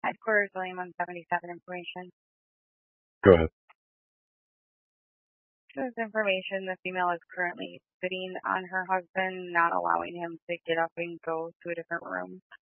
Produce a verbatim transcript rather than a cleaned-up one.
Headquarters, William one seventy-seven information. Go ahead. This information, the female is currently sitting on her husband, not allowing him to get up and go to a different room.